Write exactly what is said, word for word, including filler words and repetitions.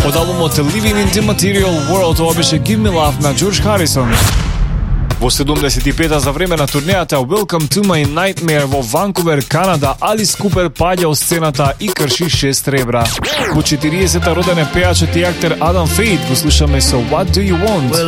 Од албумот Living in the Material World, ова беше Give Me Love на Джордж Харисон. Во седумдесет и пета за време на турнејата Welcome to My Nightmare во Ванкувер, Канада, Алис Купер паѓа од сцената и крши шест ребра. Во четириесета роден е пејачот и актер Адам Фейт, го слушаме со What Do You Want?